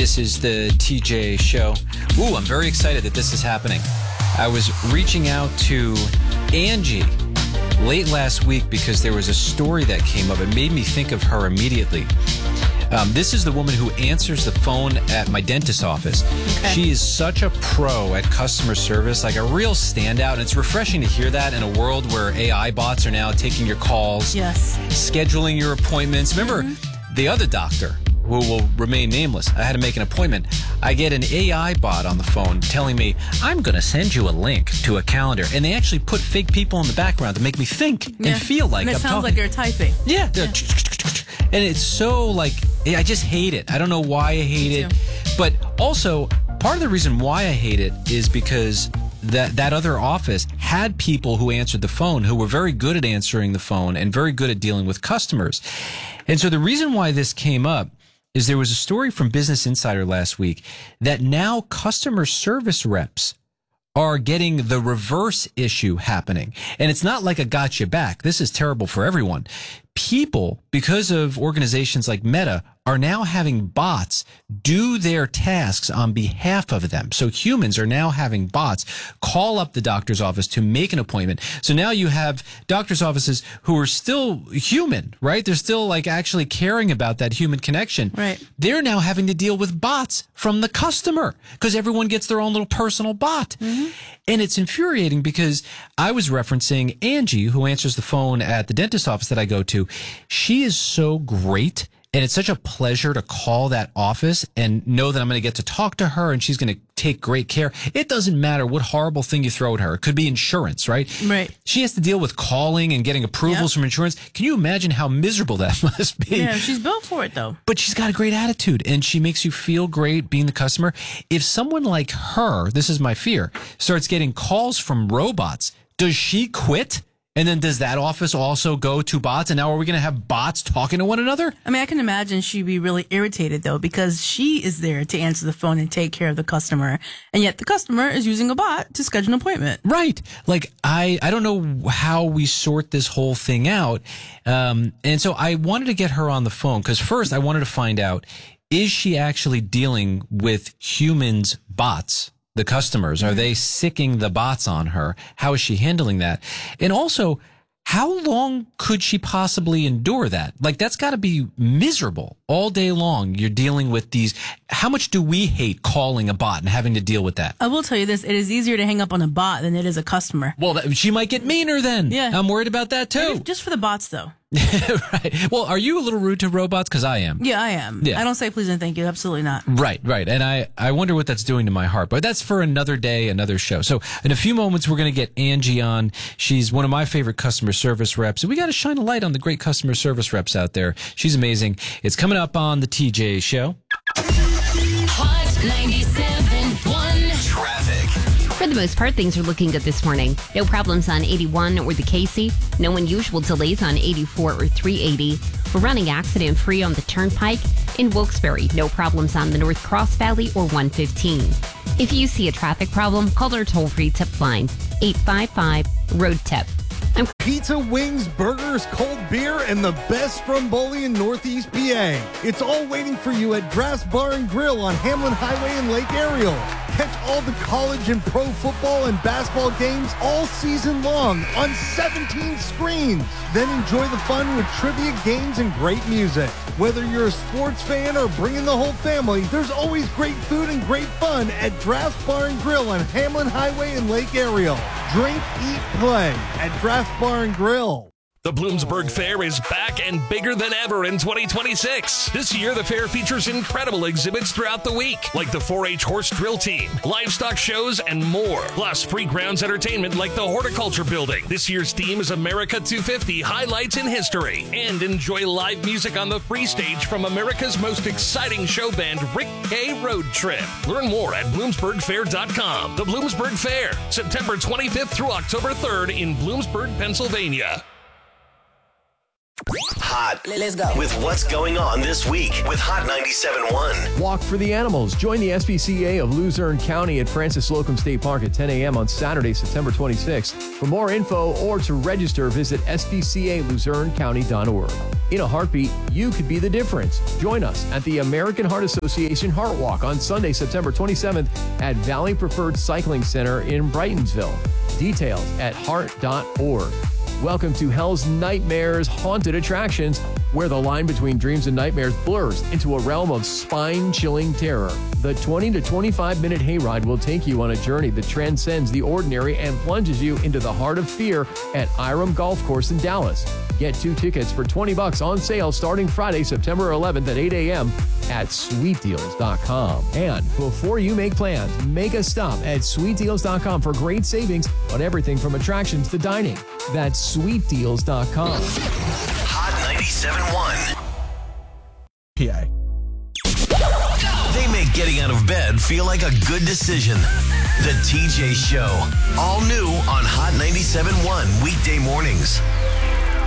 This is the TJ Show. Ooh, I'm very excited that this is happening. I was reaching out to Angie late last week because there was a story that came up. It made me think of her immediately. This is the woman who answers the phone at my dentist's office. Okay. She is such a pro at customer service, like a real standout. And it's refreshing to hear that in a world where AI bots are now taking your calls, yes, scheduling your appointments. Remember, the other doctor, who will remain nameless, I had to make an appointment. I get an AI bot on the phone telling me, I'm going to send you a link to a calendar. And they actually put fake people in the background to make me think and feel like I'm talking. It sounds like you're typing. Yeah. And it's so like, I just hate it. I don't know why I hate it. But also, part of the reason why I hate it is because that other office had people who answered the phone who were very good at answering the phone and very good at dealing with customers. And so the reason why this came up is there was a story from Business Insider last week that now customer service reps are getting the reverse issue happening. And it's not like a gotcha back. This is terrible for everyone. People, because of organizations like Meta, are now having bots do their tasks on behalf of them. So humans are now having bots call up the doctor's office to make an appointment. So now you have doctor's offices who are still human, right? They're still like actually caring about that human connection. Right. They're now having to deal with bots from the customer because everyone gets their own little personal bot. Mm-hmm. And it's infuriating because I was referencing Angie, who answers the phone at the dentist office that I go to. She is so great. And it's such a pleasure to call that office and know that I'm going to get to talk to her and she's going to take great care. It doesn't matter what horrible thing you throw at her. It could be insurance, right? Right. She has to deal with calling and getting approvals from insurance. Can you imagine how miserable that must be? Yeah, she's built for it, though. But she's got a great attitude and she makes you feel great being the customer. If someone like her, this is my fear, starts getting calls from robots, does she quit? And then does that office also go to bots? And now are we going to have bots talking to one another? I mean, I can imagine she'd be really irritated, though, because she is there to answer the phone and take care of the customer. And yet the customer is using a bot to schedule an appointment. Right. Like, I don't know how we sort this whole thing out. And so I wanted to get her on the phone because first I wanted to find out, is she actually dealing with humans' bots? The customers, are they sicking the bots on her? How is she handling that? And also, how long could she possibly endure that? Like, that's got to be miserable all day long. You're dealing with these. How much do we hate calling a bot and having to deal with that? I will tell you this. It is easier to hang up on a bot than it is a customer. Well, she might get meaner then. Yeah. I'm worried about that too. Maybe just for the bots, though. Right. Well, are you a little rude to robots? Because I am. Yeah, I am. Yeah. I don't say please and thank you. Absolutely not. Right. And I wonder what that's doing to my heart. But that's for another day, another show. So in a few moments, we're going to get Angie on. She's one of my favorite customer service reps. And we got to shine a light on the great customer service reps out there. She's amazing. It's coming up on the TJ Show. Hot 97.1 Traffic. For the most part, things are looking good this morning. No problems on 81 or the Casey. No unusual delays on 84 or 380. We're running accident-free on the Turnpike. In Wilkes-Barre, no problems on the North Cross Valley or 115. If you see a traffic problem, call our toll-free tip line, 855-ROAD-TIP. Pizza, wings, burgers, cold beer, and the best Stromboli in Northeast PA. It's all waiting for you at Draft's Bar and Grill on Hamlin Highway in Lake Ariel. Catch all the college and pro football and basketball games all season long on 17 screens. Then enjoy the fun with trivia games and great music. Whether you're a sports fan or bringing the whole family, there's always great food and great fun at Draft's Bar and Grill on Hamlin Highway in Lake Ariel. Drink, eat, play at Draft Bar and Grill. The Bloomsburg Fair is back and bigger than ever in 2026. This year, the fair features incredible exhibits throughout the week, like the 4-H horse drill team, livestock shows, and more. Plus, free grounds entertainment like the Horticulture Building. This year's theme is America 250 Highlights in History. And enjoy live music on the free stage from America's most exciting show band, Rick K. Road Trip. Learn more at BloomsburgFair.com. The Bloomsburg Fair, September 25th through October 3rd in Bloomsburg, Pennsylvania. Hot. Let's go. With what's going on this week with Hot 97.1. Walk for the Animals. Join the SPCA of Luzerne County at Francis Slocum State Park at 10 a.m. on Saturday, September 26th. For more info or to register, visit spcaluzernecounty.org. In a heartbeat, you could be the difference. Join us at the American Heart Association Heart Walk on Sunday, September 27th at Valley Preferred Cycling Center in Brightonsville. Details at heart.org. Welcome to Hell's Nightmares Haunted Attractions, where the line between dreams and nightmares blurs into a realm of spine-chilling terror. The 20 to 25-minute hayride will take you on a journey that transcends the ordinary and plunges you into the heart of fear at Iram Golf Course in Dallas. Get 2 tickets for $20 on sale starting Friday, September 11th at 8 a.m. at sweetdeals.com. And before you make plans, make a stop at sweetdeals.com for great savings on everything from attractions to dining. That's sweetdeals.com. Hot 97.1. PA. They make getting out of bed feel like a good decision. The TJ Show. All new on Hot 97.1 weekday mornings.